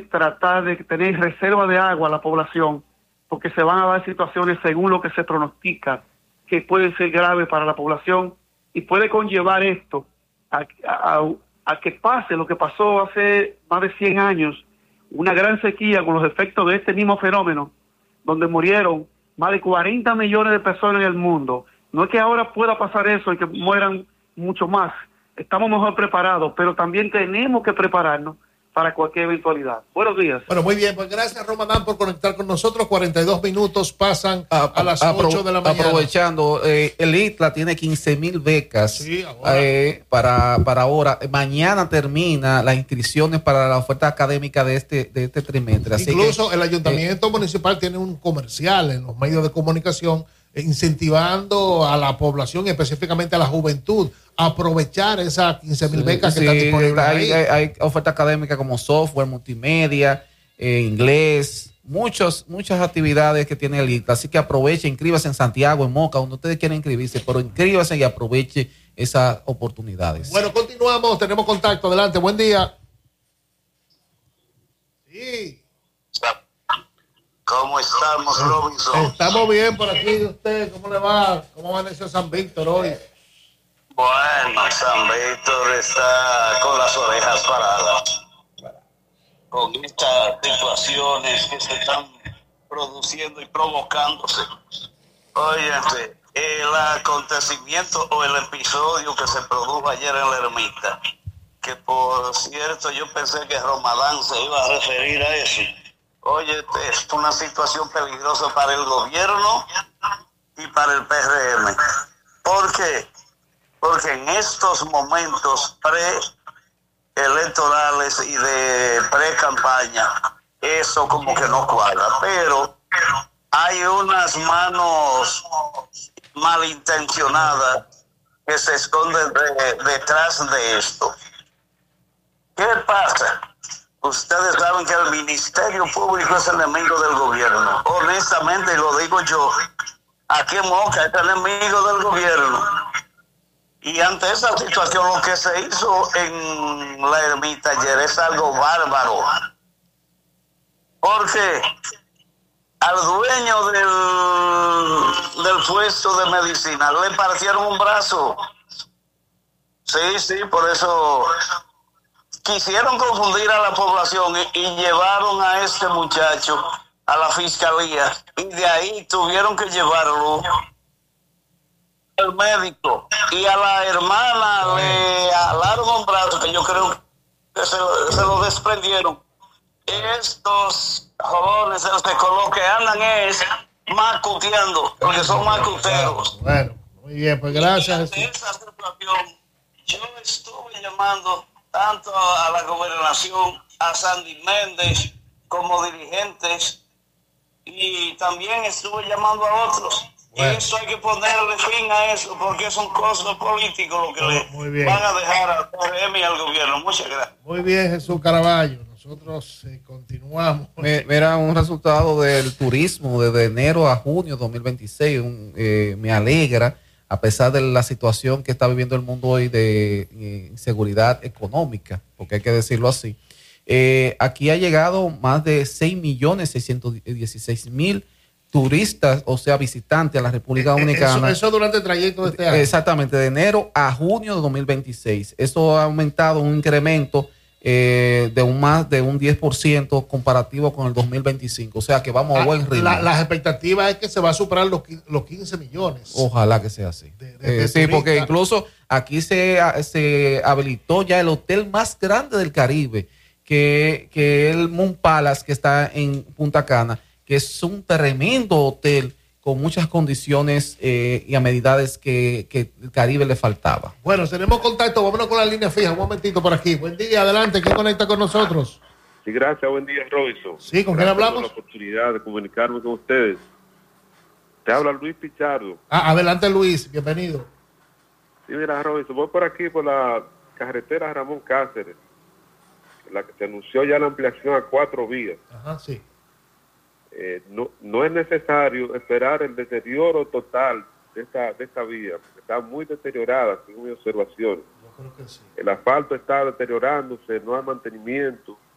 tratar de tener reserva de agua a la población, porque se van a dar situaciones según lo que se pronostica que pueden ser graves para la población y puede conllevar esto a que pase lo que pasó hace más de 100 años, una gran sequía con los efectos de este mismo fenómeno, donde murieron más de 40 millones de personas en el mundo. No es que ahora pueda pasar eso y que mueran mucho más. Estamos mejor preparados, pero también tenemos que prepararnos para cualquier eventualidad. Buenos días. Bueno, muy bien, pues gracias Romadán por conectar con nosotros. 42 minutos pasan a las 8 de la mañana. Aprovechando, el ITLA tiene 15,000 becas, sí, para ahora. Mañana termina las inscripciones para la oferta académica de este trimestre. Así incluso que, el ayuntamiento municipal tiene un comercial en los medios de comunicación incentivando a la población y específicamente a la juventud a aprovechar esas 15,000 becas que están disponibles ahí. Hay oferta académica como software, multimedia, inglés, muchas actividades que tiene el ITLA. Así que aproveche, inscríbase en Santiago, en Moca, donde ustedes quieran inscribirse, pero inscríbase y aproveche esas oportunidades. Bueno, continuamos, tenemos contacto, adelante, buen día. Sí. ¿Cómo estamos, Robinson? Estamos bien por aquí. ¿Usted cómo le va? ¿Cómo amaneció San Víctor hoy? Bueno, San Víctor está con las orejas paradas. Con estas situaciones que se están produciendo y provocándose. Oye, el acontecimiento o el episodio que se produjo ayer en la ermita, que por cierto yo pensé que Romadán se iba a referir a eso. Oye, es una situación peligrosa para el gobierno y para el PRM. ¿Por qué? Porque en estos momentos preelectorales y de pre-campaña, eso como que no cuadra. Pero hay unas manos malintencionadas que se esconden detrás de esto. ¿Qué pasa? Ustedes saben que el Ministerio Público es enemigo del gobierno. Honestamente, lo digo yo, aquí en Moca es enemigo del gobierno. Y ante esa situación, lo que se hizo en la ermita ayer es algo bárbaro. Porque al dueño del puesto de medicina le partieron un brazo. Sí, por eso quisieron confundir a la población y llevaron a este muchacho a la fiscalía y de ahí tuvieron que llevarlo al médico y a la hermana le alaron un brazo que yo creo que se lo desprendieron. Estos jóvenes los que andan es macuteando, porque son macuteros. Bueno, muy bien, pues gracias. Y ante esa situación, yo estuve llamando tanto a la gobernación, a Sandy Méndez, como dirigentes, y también estuve llamando a otros. Bueno. Y eso hay que ponerle fin a eso, porque son cosas políticos lo que le van a dejar al PRM y al gobierno. Muchas gracias. Muy bien, Jesús Caraballo. Nosotros continuamos. Mira, un resultado del turismo desde enero a junio de 2026, me alegra, a pesar de la situación que está viviendo el mundo hoy de inseguridad económica, porque hay que decirlo así. Aquí ha llegado más de 6.616.000 turistas, o sea, visitantes a la República Dominicana. Eso durante el trayecto de este año. Exactamente, de enero a junio de 2026. Eso ha aumentado un incremento de más de un 10% comparativo con el 2025. O sea, que vamos a buen ritmo. Las expectativas es que se va a superar los 15 millones. Ojalá que sea así. Sí, porque incluso aquí se habilitó ya el hotel más grande del Caribe, que el Moon Palace, que está en Punta Cana, que es un tremendo hotel con muchas condiciones y amenidades que el Caribe le faltaba. Bueno, tenemos contacto, vámonos con la línea fija, un momentito por aquí. Buen día, adelante, ¿quién conecta con nosotros? Sí, gracias, buen día, Robinson. Sí, ¿con quién hablamos? Por la oportunidad de comunicarme con ustedes. Te habla Luis Pichardo. Adelante, Luis, bienvenido. Sí, mira, Robinson, voy por aquí, por la carretera Ramón Cáceres, la que se anunció ya la ampliación a 4 vías. Ajá, sí. No es necesario esperar el deterioro total de esta vía, porque está muy deteriorada, según mi observación. Yo creo que sí. El asfalto está deteriorándose, no hay mantenimiento.